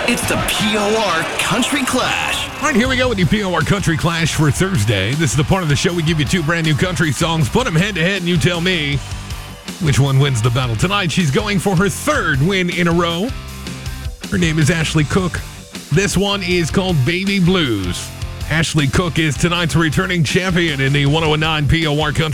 It's the POR Country Clash. All right, here we go with the POR Country Clash for Thursday. This is the part of the show we give you two brand new country songs, put them head to head, and you tell me which one wins the battle. Tonight, she's going for her third win in a row. Her name is Ashley Cook. This one is called Baby Blues. Ashley Cook is tonight's returning champion in the 109 POR Country